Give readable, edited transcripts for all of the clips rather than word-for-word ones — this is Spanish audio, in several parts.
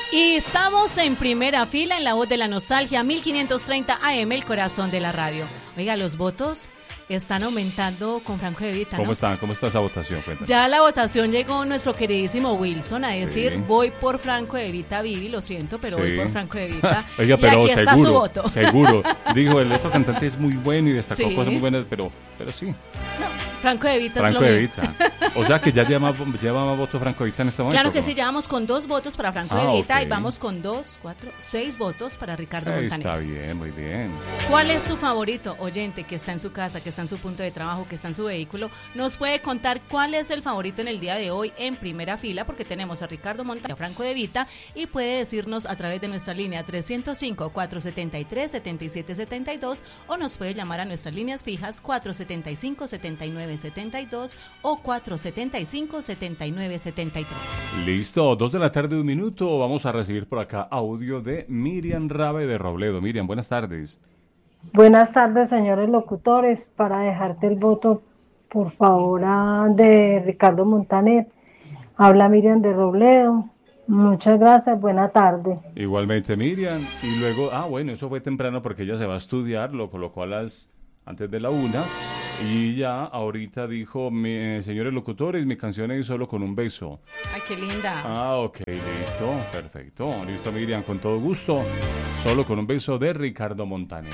Y estamos en primera fila en La Voz de la Nostalgia, 1530 AM, el corazón de la radio. Oiga, los votos están aumentando con Franco De Vita, ¿no? ¿Cómo está esa votación? Cuéntame. Ya la votación llegó nuestro queridísimo Wilson a decir, Sí. voy por Franco De Vita, Vivi, lo siento, pero Sí. voy por Franco De Vita. Oiga, y pero aquí está su voto. seguro. Dijo, el otro cantante es muy bueno y destacó Sí. cosas muy buenas, pero sí. No, Franco De Vita Franco es lo De mismo. Vita. O sea que ya lleva más votos Franco De Vita en este momento. Claro que ¿no? sí, ya vamos con 2 votos para Franco De Vita ok. y vamos con 2, 4, 6 votos para Ricardo Montaner. Está bien, muy bien. ¿Cuál es su favorito? Oyente que está en su casa, que está en su punto de trabajo, que está en su vehículo, nos puede contar cuál es el favorito en el día de hoy en primera fila, porque tenemos a Ricardo Montaner, a Franco De Vita, y puede decirnos a través de nuestra línea 305-473-7772 o nos puede llamar a nuestras líneas fijas 475-7972 o 475-7973. Listo, 2 de la tarde, 1 minuto. Vamos a recibir por acá audio de Miriam Rabe de Robledo. Miriam, buenas tardes. Buenas tardes, señores locutores. Para dejarte el voto, por favor, de Ricardo Montaner. Habla Miriam de Robledo. Muchas gracias, buena tarde. Igualmente Miriam. Y luego, bueno, eso fue temprano porque ella se va a estudiar, lo colocó antes de la 1. Y ya ahorita dijo, señores locutores, mi canción es Solo con un beso. Ay, qué linda. Ok, listo, perfecto. Listo, Miriam, con todo gusto. Solo con un beso de Ricardo Montaner.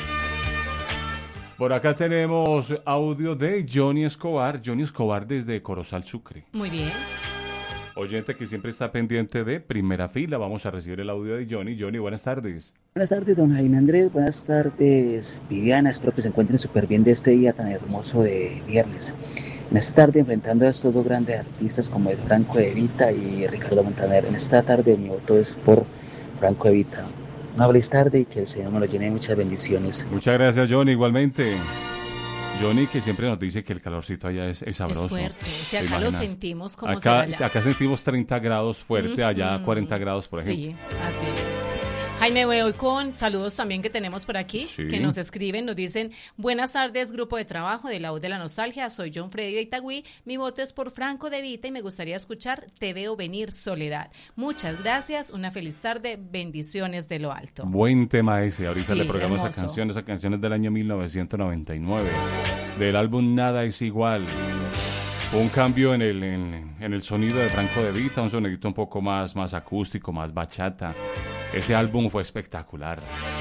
Por acá tenemos audio de Johnny Escobar desde Corozal, Sucre. Muy bien. Oyente que siempre está pendiente de primera fila. Vamos a recibir el audio de Johnny. Johnny, buenas tardes. Buenas tardes, don Jaime Andrés. Buenas tardes, Viviana. Espero que se encuentren súper bien de este día tan hermoso de viernes. En esta tarde, enfrentando a estos dos grandes artistas como el Franco De Vita y Ricardo Montaner. En esta tarde, mi voto es por Franco De Vita. Una feliz tarde y que el Señor me lo llene de muchas bendiciones. Muchas gracias, Johnny. Igualmente. Johnny, que siempre nos dice que el calorcito allá es sabroso. Es fuerte. Si acá lo sentimos como acá, se va allá. Acá sentimos 30 grados fuerte, allá 40 grados, por ejemplo. Sí, así es. Jaime, voy con saludos también que tenemos por aquí, sí, que nos escriben, nos dicen, buenas tardes, grupo de trabajo de La Voz de la Nostalgia, soy John Freddy de Itagüí, mi voto es por Franco De Vita y me gustaría escuchar Te Veo Venir, Soledad. Muchas gracias, una feliz tarde, bendiciones de lo alto. Buen tema ese, ahorita Sí, le programo hermoso. esa canción es del año 1999, del álbum Nada es Igual. Un cambio en el sonido de Franco De Vita, un sonidito un poco más acústico, más bachata. Ese álbum fue espectacular.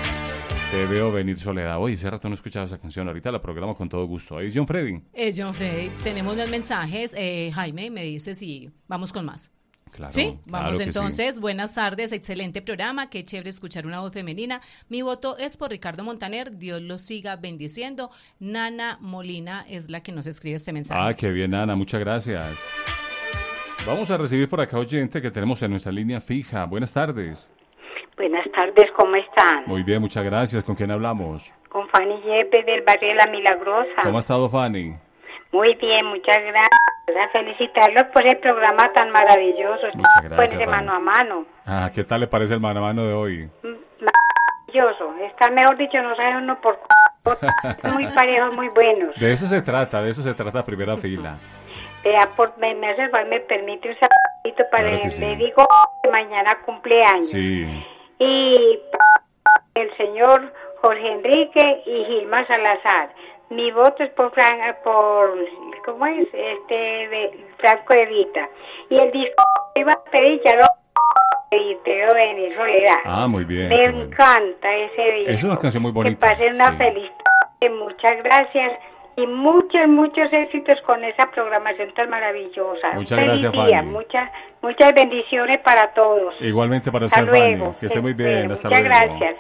Te Veo Venir, Soledad. Oye, hace rato no escuchaba esa canción, ahorita la programo con todo gusto. Ahí es John Freddy. John Freddy, tenemos más mensajes. Jaime me dice si vamos con más. Claro, Sí, vamos claro que entonces. sí. Buenas tardes, excelente programa, qué chévere escuchar una voz femenina. Mi voto es por Ricardo Montaner, Dios lo siga bendiciendo. Nana Molina es la que nos escribe este mensaje. Qué bien, Ana, muchas gracias. Vamos a recibir por acá oyente que tenemos en nuestra línea fija. Buenas tardes. Buenas tardes, ¿cómo están? Muy bien, muchas gracias. ¿Con quién hablamos? Con Fanny Yepes del barrio de La Milagrosa. ¿Cómo ha estado Fanny? Muy bien, muchas gracias. A felicitarlos por el programa tan maravilloso. Muchas gracias, Pues de Fanny. mano a mano. ¿Qué tal le parece el mano a mano de hoy? Maravilloso. Está, mejor dicho, no sabe uno por muy parejos, muy buenos. De eso se trata primera fila. Vea, me hace el favor, me permite un saludito para Claro que sí. le digo que mañana cumpleaños. Sí. Y el señor Jorge Enrique y Gilma Salazar. Mi voto es por ¿cómo es? De Franco De Vita. Y el disco que iba a pedir ya lo y Te Veo Venir, Soledad. Muy bien. Me qué bueno. encanta ese disco. Es una canción muy bonita. Que pasen una sí. feliz tarde. Muchas gracias. Y muchos éxitos con esa programación tan maravillosa. Muchas Feliz gracias, día, Fanny. muchas bendiciones para todos. Igualmente para Hasta usted, Fanny. luego. Que esté muy bien. Hasta Muchas luego. gracias.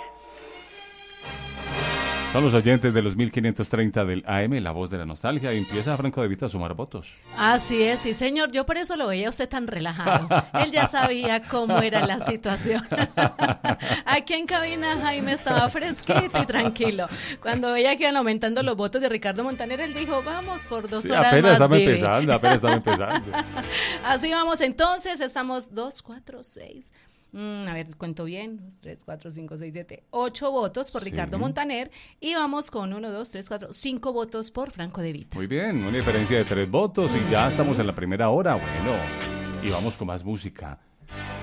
Son los oyentes de los 1530 del AM, La Voz de la Nostalgia, y empieza Franco De Vita a sumar votos. Así es, sí señor, yo por eso lo veía a usted tan relajado. Él ya sabía cómo era la situación. Aquí en cabina Jaime estaba fresquito y tranquilo. Cuando veía que iban aumentando los votos de Ricardo Montaner, él dijo, vamos por 2 horas apenas más, Vivi. apenas estaba empezando. Así vamos entonces, estamos 2, 4, 6... a ver, cuento bien, 2, 3, 4, 5, 6, 7, 8 votos por Sí. Ricardo Montaner y vamos con 1, 2, 3, 4, 5 votos por Franco De Vita. Muy bien, una diferencia de 3 votos y ya estamos en la primera hora. Bueno, y vamos con más música.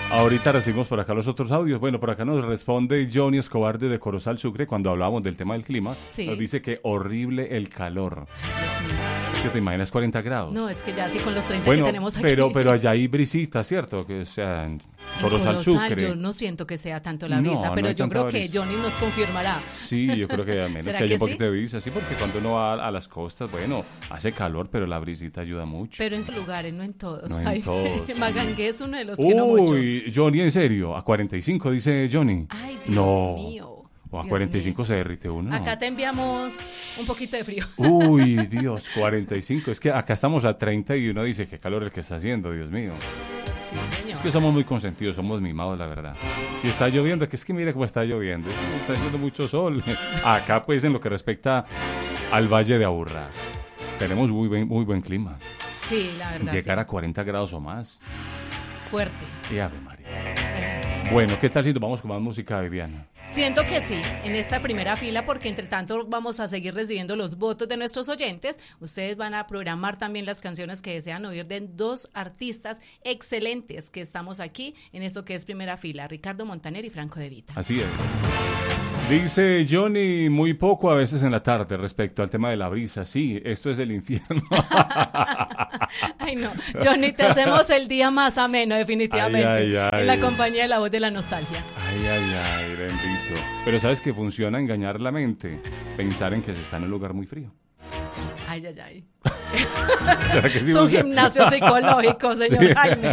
Ahorita recibimos por acá los otros audios. Bueno, por acá nos responde Johnny Escobar de Corozal Sucre cuando hablábamos del tema del clima. Sí. Nos dice que horrible el calor. Dios mío. Es que te imaginas 40 grados. No, es que ya así con los 30 bueno, que tenemos aquí. pero allá hay brisita, ¿cierto? Que sea en En Corozal Sucre. yo no siento que sea tanto la No, brisa, no pero hay yo tanta creo que brisa. Johnny nos confirmará. Sí, yo creo que a menos ¿Será que haya que un poquito sí? de brisa, sí, porque cuando uno va a las costas, bueno, hace calor, pero la brisita ayuda mucho. Pero en sus lugares, no en todos. No en todos. Magangué es uno de los que no mucho. Uy, Johnny, en serio, a 45 dice Johnny. Ay, Dios no. mío. O a Dios 45 mío. se derrite uno. Acá te enviamos un poquito de frío. Uy, Dios, 45. Es que acá estamos a 30 y uno dice qué calor el que está haciendo, Dios mío. Sí, señor. Es que somos muy consentidos, somos mimados, la verdad. Si está lloviendo, que es que mire cómo está lloviendo. Está haciendo mucho sol. Acá, pues, en lo que respecta al Valle de Aburrá, tenemos muy buen clima. Sí, la verdad. Llegar sí. a 40 grados o más. Fuerte. Y Ave María. Bueno, ¿qué tal si nos vamos con más música, Viviana? Siento que sí, en esta primera fila, porque entre tanto vamos a seguir recibiendo los votos de nuestros oyentes. Ustedes van a programar también las canciones que desean oír de dos artistas excelentes que estamos aquí en esto que es primera fila, Ricardo Montaner y Franco De Vita. Así es. Dice Johnny, muy poco a veces en la tarde respecto al tema de la brisa. Sí, esto es el infierno. Ay, no, Johnny, te hacemos el día más ameno, definitivamente, Ay. en la compañía de La Voz de la Nostalgia. Ay, bendito. Pero ¿sabes que funciona engañar la mente? Pensar en que se está en un lugar muy frío. Ay. ¿Será que sí Es un funciona? gimnasio psicológico, señor Sí. Jaime.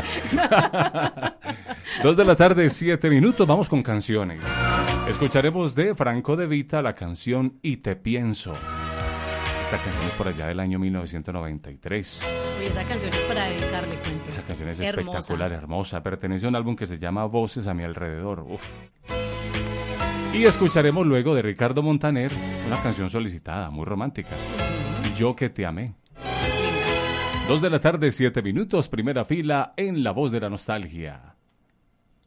2 de la tarde, 7 minutos. Vamos con canciones. Escucharemos de Franco De Vita la canción Y Te Pienso. Esta canción es por allá del año 1993. Uy, esa canción es para dedicarle, cuento. Esa canción es Hermosa. espectacular, hermosa. Pertenece a un álbum que se llama Voces a mi alrededor. Uf. Y escucharemos luego de Ricardo Montaner una canción solicitada, muy romántica. Yo que te amé. 2 de la tarde, 7 minutos, primera fila en La Voz de la Nostalgia.